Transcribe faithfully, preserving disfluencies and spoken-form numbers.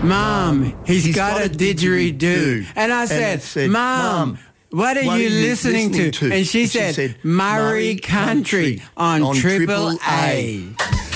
Mum, he's, he's got, got a didgeridoo. didgeridoo. And I said, said Mum, what are what you, are you listening, listening to? to? And she, and said, she said, Murray Country, Country on, on Triple A. A.